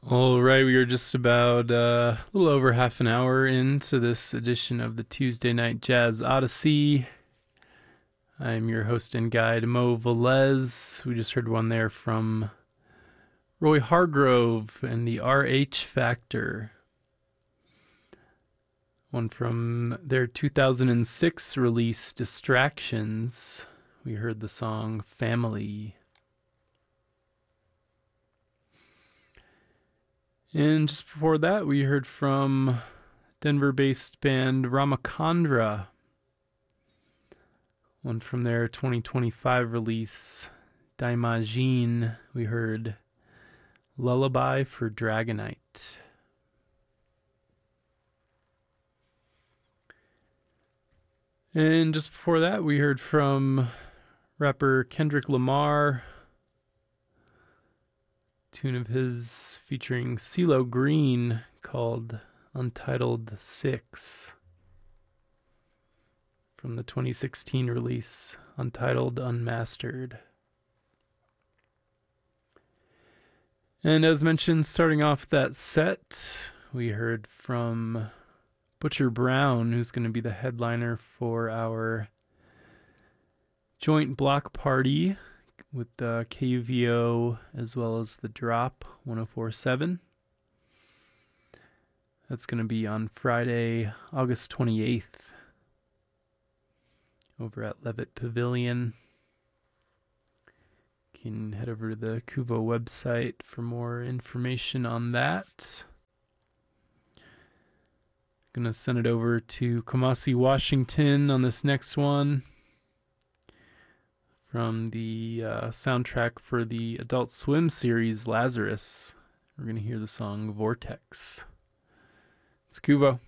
All right, we are just about a little over half an hour into this edition of the Tuesday Night Jazz Odyssey. I'm your host and guide, Mo Velez. We just heard one there from Roy Hargrove and the RH Factor. One from their 2006 release, Distractions. We heard the song Family. And just before that, we heard from Denver-based band Ramachandra. One from their 2025 release, D'Imagine. We heard Lullaby for Dragonite. And just before that, we heard from rapper Kendrick Lamar. Tune of his featuring CeeLo Green called Untitled 6 from the 2016 release Untitled Unmastered. And as mentioned, starting off that set, we heard from Butcher Brown, who's going to be the headliner for our joint block party with KUVO as well as the Drop 104.7. That's going to be on Friday, August 28th over at Levitt Pavilion. You can head over to the KUVO website for more information on that. Going to send it over to Kamasi Washington on this next one from the soundtrack for the Adult Swim series Lazarus. We're going to hear the song Vortex. It's KUVO.